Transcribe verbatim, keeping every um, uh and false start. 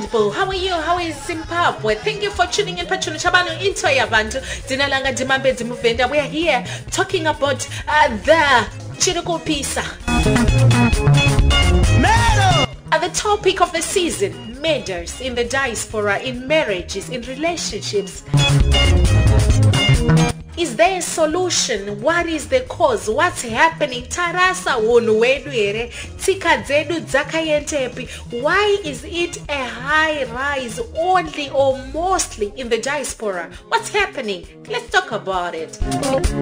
people, how are you? How is Zimbabwe? Thank you for tuning in Pachuno Chabano into Yabantu. Dinalanga Dimambe Dimuvenda. We are here talking about uh, the Chiriko Pisa. At the topic of the season, murders in the diaspora, in marriages, in relationships. Is there a solution? What is the cause? What's happening? Tarasa wonu wedu ere, tika zedu dzakayentepi. Why is it a high rise only or mostly in the diaspora? What's happening? Let's talk about it.